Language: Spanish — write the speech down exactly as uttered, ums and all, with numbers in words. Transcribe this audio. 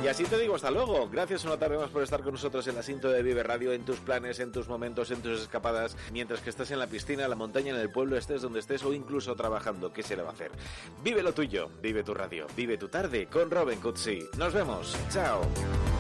Y así te digo hasta luego. Gracias una tarde más por estar con nosotros en la Sinto de Vive Radio, en tus planes, en tus momentos, en tus escapadas, mientras que estás en la piscina, en la montaña, en el pueblo, estés donde estés o incluso trabajando. ¿Qué se le va a hacer? Vive lo tuyo, vive tu radio, vive tu tarde con Robin Cutsi. Nos vemos. Chao.